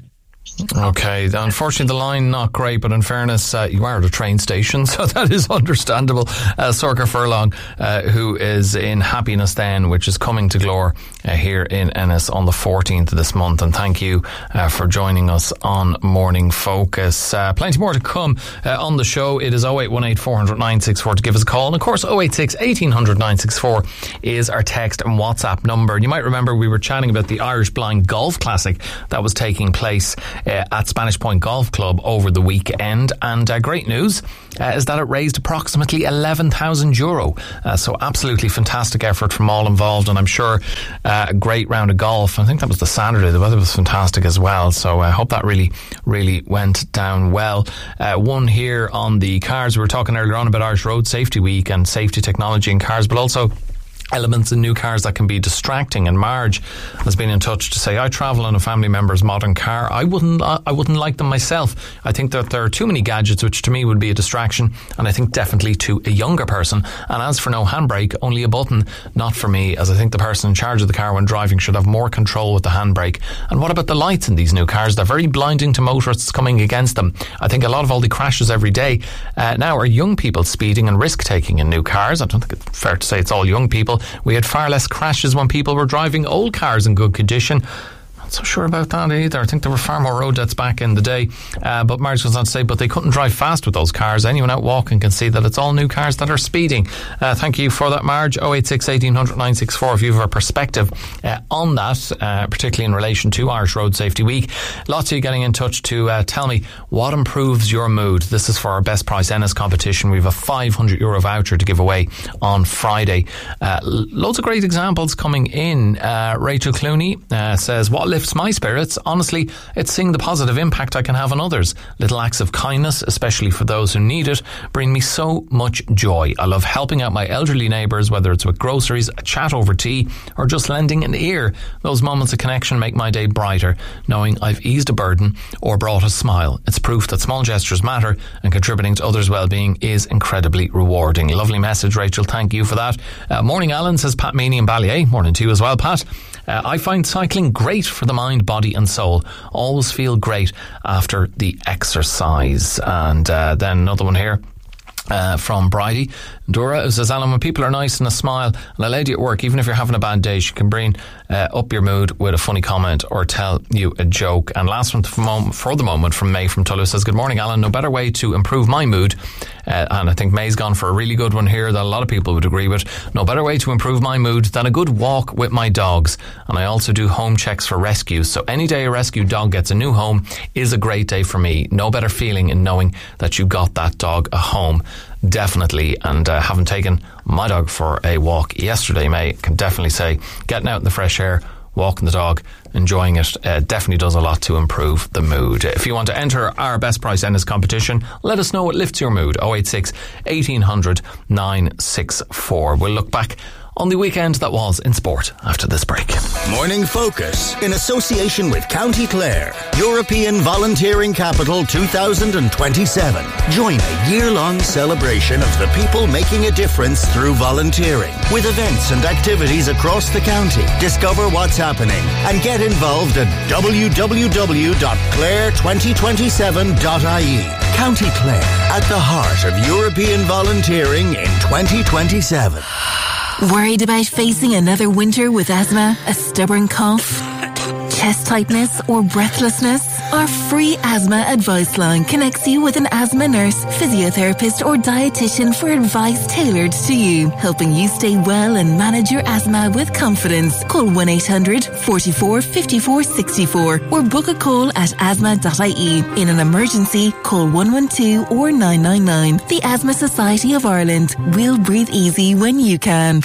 Okay, unfortunately the line not great, but in fairness, uh, you are at a train station, so that is understandable. Uh, Sorcha Furlong, uh, who is in Happiness Then, which is coming to Glore uh, here in Ennis on the fourteenth of this month, and thank you uh, for joining us on Morning Focus. Uh, plenty more to come uh, on the show. It is oh eight one eight, four hundred, nine six four to give us a call, and of course oh eight six, eighteen hundred, nine six four is our text and WhatsApp number. You might remember we were chatting about the Irish Blind Golf Classic that was taking place Uh, at Spanish Point Golf Club over the weekend, and uh, great news uh, is that it raised approximately eleven thousand euro, uh, so absolutely fantastic effort from all involved, and I'm sure uh, a great round of golf. I think that was the Saturday, the weather was fantastic as well, so I hope that really really went down well. Uh, one here on the cars, we were talking earlier on about Irish Road Safety Week and safety technology in cars, but also elements in new cars that can be distracting, and Marge has been in touch to say, I travel in a family member's modern car. I wouldn't I wouldn't like them myself. I think that there are too many gadgets, which to me would be a distraction, and I think definitely to a younger person. And as for no handbrake, only a button, not for me, as I think the person in charge of the car when driving should have more control with the handbrake. And what about the lights in these new cars? They're very blinding to motorists coming against them. I think a lot of all the crashes every day uh, now are young people speeding and risk taking in new cars. I don't think it's fair to say it's all young people. We had far less crashes when people were driving old cars in good condition. Not so sure about that either. I think there were far more road deaths back in the day. Uh, but Marge goes on to say, but they couldn't drive fast with those cars. Anyone out walking can see that it's all new cars that are speeding. Uh, thank you for that, Marge. oh eight six, eighteen hundred, nine six four if you have a perspective uh, on that, uh, particularly in relation to Irish Road Safety Week. Lots of you getting in touch to uh, tell me what improves your mood. This is for our Best Price Ennis competition. We have a five hundred euro voucher to give away on Friday. Uh, loads of great examples coming in. Uh, Rachel Clooney uh, says, what lifts my spirits? Honestly, it's seeing the positive impact I can have on others. Little acts of kindness, especially for those who need it, bring me so much joy. I love helping out my elderly neighbours, whether it's with groceries, a chat over tea, or just lending an ear. Those moments of connection make my day brighter, knowing I've eased a burden or brought a smile. It's proof that small gestures matter, and contributing to others' well-being is incredibly rewarding. Lovely message, Rachel. Thank you for that. Uh, morning, Alan, says Pat Meany in Ballier. Morning to you as well, Pat. Uh, I find cycling great for the mind, body and soul. Always feel great after the exercise. And uh, then another one here uh, from Bridie. Dora, who says, Alan, when people are nice and a smile and a lady at work, even if you're having a bad day, she can bring uh, up your mood with a funny comment or tell you a joke. And last one for the moment from May from Tullow says, good morning, Alan. No better way to improve my mood, uh, and I think May's gone for a really good one here that a lot of people would agree with. No better way to improve my mood than a good walk with my dogs. And I also do home checks for rescues. So any day a rescued dog gets a new home is a great day for me. No better feeling in knowing that you got that dog a home. Definitely. And uh, having taken my dog for a walk yesterday, May, can definitely say getting out in the fresh air, walking the dog, enjoying it, uh, definitely does a lot to improve the mood. If you want to enter our Best Price Ennis competition, let us know what lifts your mood. oh eight six, eighteen hundred, nine six four. We'll look back on the weekend that was in sport after this break. Morning Focus in association with County Clare, European Volunteering Capital two thousand twenty-seven. Join a year-long celebration of the people making a difference through volunteering, with events and activities across the county. Discover what's happening and get involved at w w w dot clare twenty twenty-seven dot i e. County Clare, at the heart of European volunteering in twenty twenty-seven. Worried about facing another winter with asthma, a stubborn cough, chest tightness or breathlessness? Our free asthma advice line connects you with an asthma nurse, physiotherapist or dietitian for advice tailored to you, helping you stay well and manage your asthma with confidence. Call one eight hundred, four four, five four six four or book a call at asthma dot i e. In an emergency, call one one two or nine nine nine. The Asthma Society of Ireland. We'll breathe easy when you can.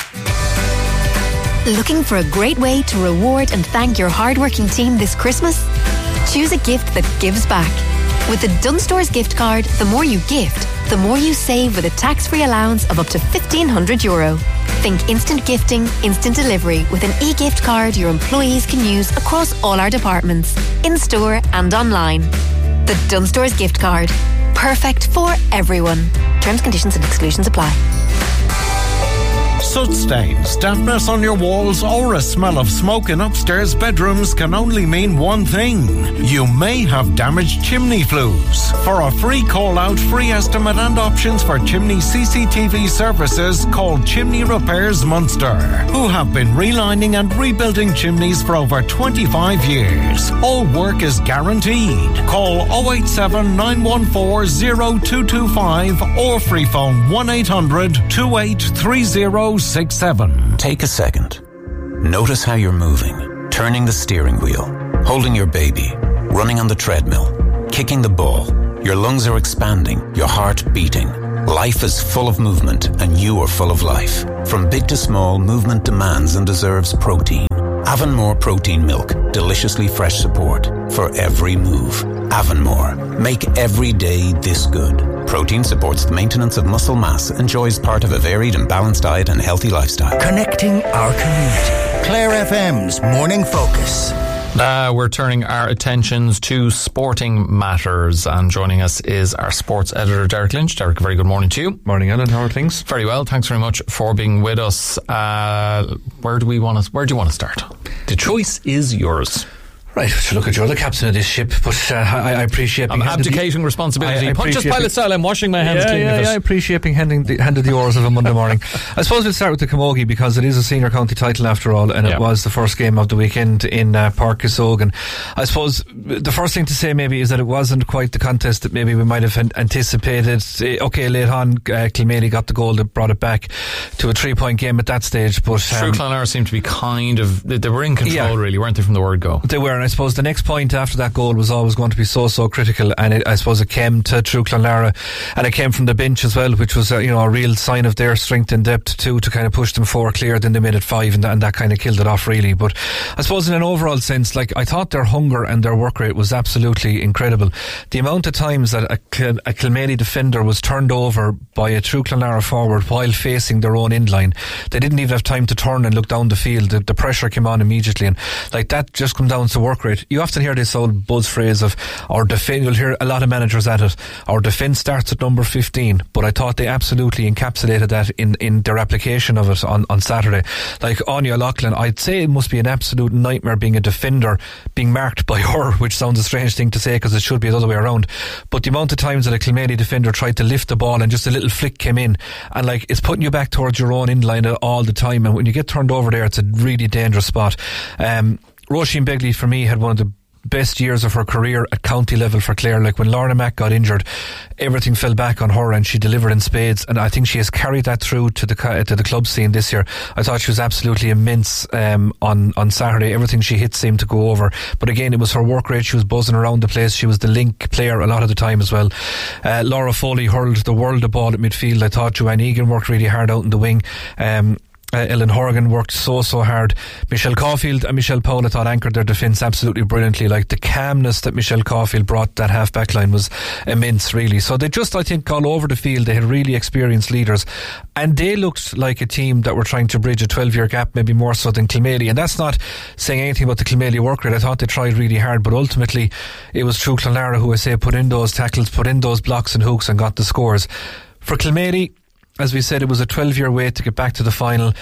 Looking for a great way to reward and thank your hardworking team this Christmas? Choose a gift that gives back. With the Dunstores gift card, the more you gift, the more you save with a tax-free allowance of up to fifteen hundred euro. Think instant gifting, instant delivery with an e-gift card your employees can use across all our departments, in-store and online. The Dunstores gift card. Perfect for everyone. Terms, conditions and exclusions apply. Soot stains, dampness on your walls, or a smell of smoke in upstairs bedrooms can only mean one thing. You may have damaged chimney flues. For a free call-out, free estimate and options for chimney C C T V services, call Chimney Repairs Munster, who have been relining and rebuilding chimneys for over twenty-five years. All work is guaranteed. Call oh eight seven, nine one four, oh two two five or free phone one eight hundred, two eight three oh six seven. Take a second. Notice how you're moving, turning the steering wheel, holding your baby, running on the treadmill, kicking the ball. Your lungs are expanding, your heart beating. Life is full of movement and you are full of life. From big to small, movement demands and deserves protein. Avonmore Protein Milk, deliciously fresh support for every move. Avonmore, make every day this good. Protein supports the maintenance of muscle mass, enjoys part of a varied and balanced diet and healthy lifestyle. Connecting our community. Clare F M's Morning Focus. Now we're turning our attentions to sporting matters, and joining us is our sports editor Derek Lynch. Derek, a very good morning to you. Morning, Alan. How are things? Very well. Thanks very much for being with us. Uh, where do we want to? Where do you want to start? The choice is yours. Right, so look at you're the captain of this ship, but uh, I, I appreciate I'm abdicating the, responsibility. I, I Pontius Pilate style, I'm washing my hands yeah, clean yeah, of it. Yeah, I appreciate being handing the, handed the oars of a Monday morning. I suppose we'll start with the Camogie because it is a senior county title after all, and yeah. it was the first game of the weekend in uh, Páirc Uisóg. And I suppose the first thing to say maybe is that it wasn't quite the contest that maybe we might have anticipated. Okay, late on, uh, Kilmaley got the goal that brought it back to a three-point game at that stage. But um, True Clonlara seemed to be kind of, they were in control yeah, really, weren't they, from the word go? They were, and I suppose the next point after that goal was always going to be so so critical, and it, I suppose it came to True Clonlara, and it came from the bench as well, which was a, you know a real sign of their strength and depth too, to kind of push them four clear. Then they made it five, and that, and that kind of killed it off really. But I suppose in an overall sense, like I thought their hunger and their work rate was absolutely incredible. The amount of times that a, a Kilmaley defender was turned over by a True Clonlara forward while facing their own end line, they didn't even have time to turn and look down the field. The, the pressure came on immediately, and like that just comes down to work rate. You often hear this old buzz phrase of our defence, you'll hear a lot of managers at it, our defence starts at number fifteen, but I thought they absolutely encapsulated that in, in their application of it on, on Saturday. Like Anya Loughlin, I'd say it must be an absolute nightmare being a defender, being marked by her, which sounds a strange thing to say because it should be the other way around, but the amount of times that a Kilmaley defender tried to lift the ball and just a little flick came in, and like it's putting you back towards your own end line all the time, and when you get turned over there, it's a really dangerous spot. um, Roisin Begley for me had one of the best years of her career at county level for Clare. Like when Lorna Mack got injured, everything fell back on her and she delivered in spades, and I think she has carried that through to the to the club scene this year. I thought she was absolutely immense um, on, on Saturday. Everything she hit seemed to go over, but again it was her work rate. She was buzzing around the place. She was the link player a lot of the time as well. uh, Laura Foley hurled the world of ball at midfield. I thought Joanne Egan worked really hard out in the wing. um Uh, Ellen Horgan worked so so hard. Michelle Caulfield and Michelle Powell I thought anchored their defence absolutely brilliantly. Like the calmness that Michelle Caulfield brought that half back line was immense really. So they just, I think, all over the field they had really experienced leaders, and they looked like a team that were trying to bridge a twelve year gap, maybe more so than Kilmaley. And that's not saying anything about the Kilmaley work rate. I thought they tried really hard, but ultimately it was True Clonlara who I say put in those tackles, put in those blocks and hooks and got the scores. For Kilmaley, as we said, it was a twelve year wait to get back to the final.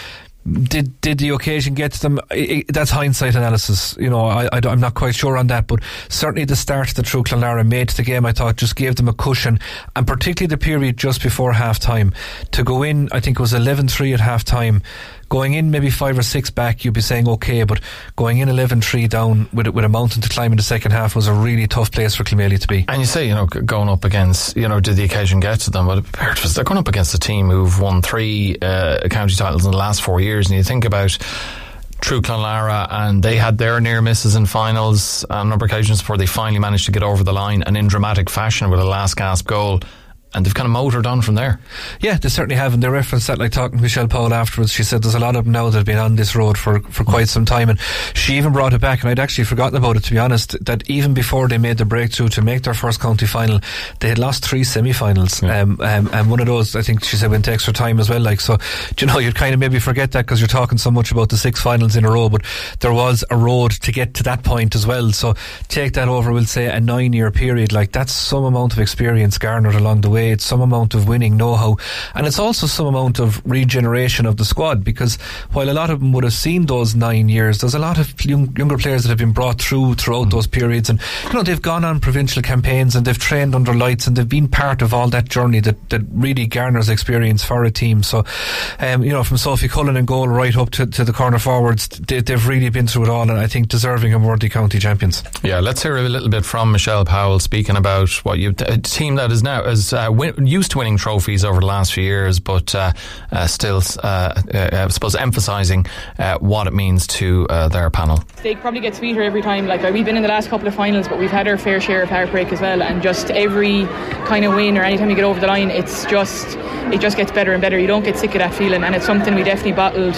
Did did the occasion get to them? It, it, that's hindsight analysis. You know, I, I, I'm not quite sure on that, but certainly the start that True Clonlara made to the game, I thought, just gave them a cushion, and particularly the period just before half time. To go in, I think it was eleven three at half time. Going in maybe five or six back, you'd be saying okay, but going in eleven three down with with a mountain to climb in the second half was a really tough place for Kilmaley to be. And you say, you know, going up against, you know, did the occasion get to them? But they're going up against a team who've won three uh, county titles in the last four years, and you think about True Clonlara, and they had their near misses in finals on a number of occasions before they finally managed to get over the line, and in dramatic fashion with a last gasp goal. And they've kind of motored on from there. Yeah, they certainly have, and they referenced that, like talking to Michelle Powell afterwards. She said there's a lot of them now that have been on this road for, for quite some time, and she even brought it back, and I'd actually forgotten about it, to be honest, that even before they made the breakthrough to make their first county final, they had lost three semi-finals. Yeah. um, um, and one of those, I think she said, went to extra time as well. Like, so, do you know, you'd kind of maybe forget that because you're talking so much about the six finals in a row, but there was a road to get to that point as well. So take that over, we'll say, a nine year period. Like, that's some amount of experience garnered along the way. away. It's some amount of winning know-how, and it's also some amount of regeneration of the squad, because while a lot of them would have seen those nine years, there's a lot of young, younger players that have been brought through throughout mm. those periods, and you know, they've gone on provincial campaigns and they've trained under lights and they've been part of all that journey that, that really garners experience for a team. So um, you know, from Sophie Cullen in goal right up to, to the corner forwards, they, they've really been through it all, and I think deserving and worthy county champions. Yeah, let's hear a little bit from Michelle Powell speaking about what you a team that is now is uh, win, used to winning trophies over the last few years, but uh, uh, still uh, uh, I suppose emphasising uh, what it means to uh, their panel. They probably get sweeter every time. Like we've been in the last couple of finals, but we've had our fair share of heartbreak as well, and just every kind of win or anytime you get over the line, it's just it just gets better and better. You don't get sick of that feeling, and it's something we definitely bottled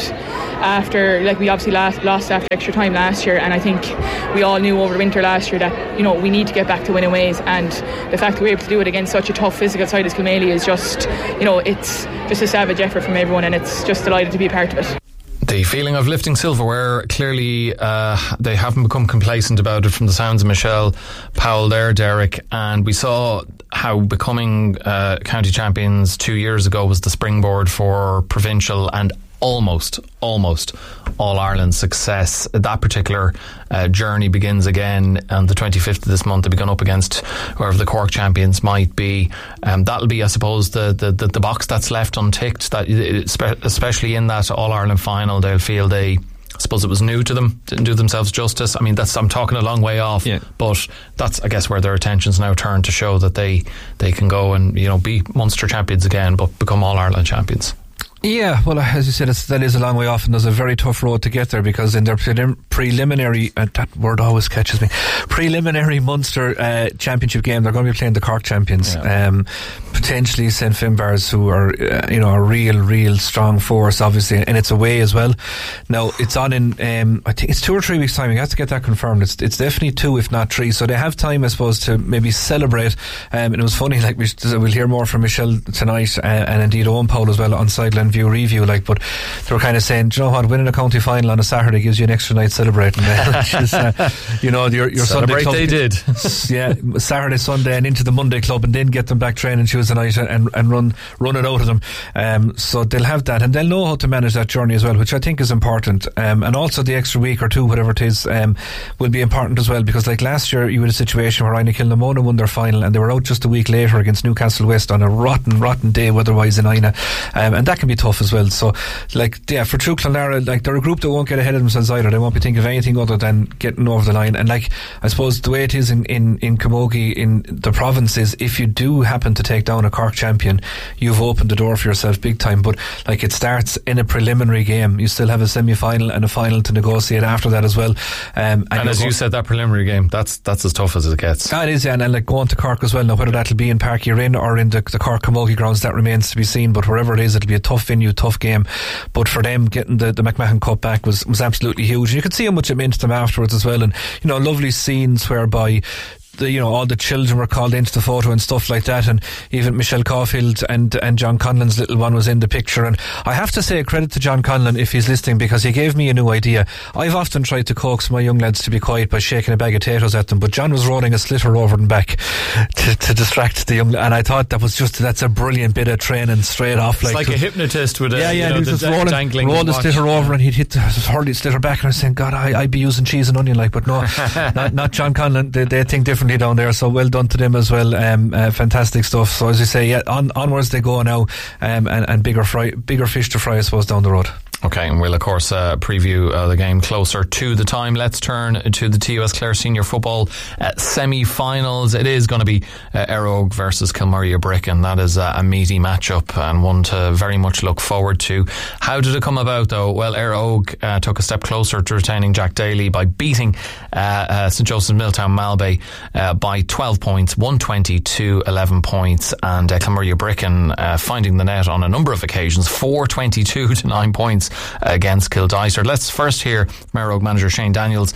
after, like we obviously last, lost after extra time last year, and I think we all knew over the winter last year that, you know, we need to get back to winning ways, and the fact that we're able to do it against such a tough physical side as Kilmaley is just, you know, it's just a savage effort from everyone, and it's just delighted to be a part of it. The feeling of lifting silverware, clearly uh, they haven't become complacent about it from the sounds of Michelle Powell there, Derek, and we saw how becoming uh, county champions two years ago was the springboard for provincial and almost, almost All-Ireland success. That particular uh, journey begins again on the twenty-fifth of this month. They'll be going up against whoever the Cork champions might be. Um, that'll be, I suppose, the, the, the, the box that's left unticked, that especially in that All-Ireland final, they'll feel they... I suppose it was new to them, didn't do themselves justice. I mean, that's I'm talking a long way off, yeah. But that's, I guess, where their attention's now turned to show that they, they can go and, you know, be Munster champions again, but become All-Ireland champions. Yeah, well, as you said, it's, that is a long way off, and there's a very tough road to get there, because in their prelim- preliminary, uh, that word always catches me, preliminary Munster uh, championship game, they're going to be playing the Cork champions, yeah. um, potentially Saint Finbarrs, who are, uh, you know, a real, real strong force, obviously, and it's away as well. Now, it's on in, um, I think it's two or three weeks' time. You have to get that confirmed. It's it's definitely two, if not three, so they have time, I suppose, to maybe celebrate. Um, and it was funny, like, we, we'll hear more from Michelle tonight, uh, and indeed Owen Powell as well on Sideline View Review, like, but they were kind of saying, do you know what, winning a county final on a Saturday gives you an extra night celebrating. Is, uh, you know, your, your Sunday club, they did. Yeah, Saturday, Sunday, and into the Monday club, and then get them back training Tuesday night and and run run it out of them. Um, so they'll have that, and they'll know how to manage that journey as well, which I think is important. Um, and also the extra week or two, whatever it is, um, will be important as well, because like last year, you had a situation where Ina Kilnamona won their final, and they were out just a week later against Newcastle West on a rotten, rotten day weather-wise in Ina, um, and that can be tough as well. So, like, yeah, for True Clonlara, like, they're a group that won't get ahead of themselves either. They won't be thinking of anything other than getting over the line. And, like, I suppose the way it is in, in, in Camogie, in the province, is if you do happen to take down a Cork champion, you've opened the door for yourself big time. But, like, it starts in a preliminary game. You still have a semi-final and a final to negotiate after that as well. Um, and and as you said, that preliminary game, that's that's as tough as it gets. Ah, it is, yeah. And, and like, going to Cork as well. Now, whether that'll be in Park Urin or in the, the Cork Camogie grounds, that remains to be seen. But wherever it is, it'll be a tough venue, tough game. But for them, getting the, the McMahon Cup back was, was absolutely huge. And you could see how much it meant to them afterwards as well. And, you know, lovely scenes whereby the, you know, all the children were called into the photo and stuff like that, and even Michelle Caulfield and, and John Conlon's little one was in the picture. And I have to say credit to John Conlon if he's listening, because he gave me a new idea. I've often tried to coax my young lads to be quiet by shaking a bag of potatoes at them, but John was rolling a slitter over and back to, to distract the young, and I thought that was just, that's a brilliant bit of training straight off. Like, it's like a hypnotist with a, yeah, yeah, you know, he was the just rolling, dangling roll the watch. slitter over, and he'd hit the hurley slitter back, and I was saying, God, I, I'd be using cheese and onion, like, but no, not, not John Conlon. They, they think differently down there, so well done to them as well. Um, uh, fantastic stuff. So as you say, yeah, on, onwards they go now, um, and, and bigger fry, bigger fish to fry, I suppose, down the road. Okay, and we'll of course uh, preview uh, the game closer to the time. Let's turn to the T U S Clare Senior Football uh, semi-finals. It is going to be uh, Éire Óg versus Kilmurry Brick, and that is uh, a meaty matchup and one to very much look forward to. How did it come about, though? Well, Éire Óg uh, took a step closer to retaining Jack Daly by beating uh, uh, St Joseph's Milltown Malbay uh, by twelve points, one twenty to eleven points, and uh, Kilmurry Brick uh, finding the net on a number of occasions, four twenty-two to nine points against Kildysart. Let's first hear from Éire Óg manager Shane Daniels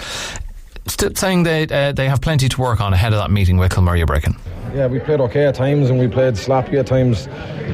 still saying they uh, they have plenty to work on ahead of that meeting with Kilmurry Brick. Yeah, we played okay at times and we played sloppy at times.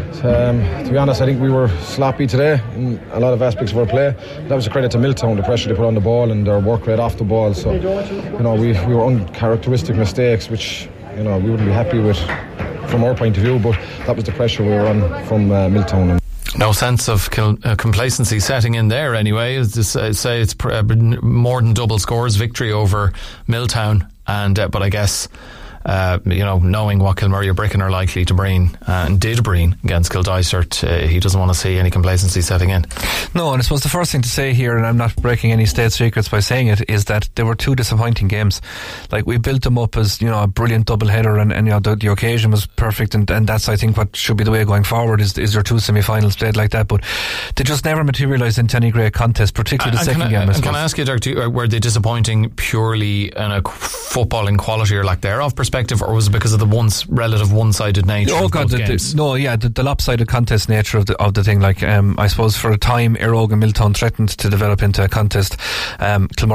Um, to be honest, I think we were sloppy today in a lot of aspects of our play. That was a credit to Milltown, the pressure they put on the ball and their work rate off the ball. So, you know, we, we were uncharacteristic mistakes, which, you know, we wouldn't be happy with from our point of view, but that was the pressure we were on from uh, Milltown. No sense of cl- uh, complacency setting in there anyway. As this, uh, say it's pr- uh, more than double scores victory over Milltown, and uh, but I guess uh, you know, knowing what Kilmurray or Brecon are likely to bring uh, and did bring against Kildysart, uh, he doesn't want to see any complacency setting in. No, and I suppose the first thing to say here, and I'm not breaking any state secrets by saying it, is that there were two disappointing games. Like, we built them up as, you know, a brilliant doubleheader, and, and you know, the, the occasion was perfect, and, and that's, I think, what should be the way going forward, is, is there two semi-finals played like that, but they just never materialised into any great contest, particularly the and second can I, game. I and can I ask you, Derek, do, were they disappointing purely in a footballing quality or lack thereof perspective, or was it because of the once relative one-sided nature oh of God, both the, games? The, no, yeah, the, the lopsided contest nature of the of the thing. Like, um, I suppose for a time, Éire Óg and Milltown threatened to develop into a contest. Um, Kilmurray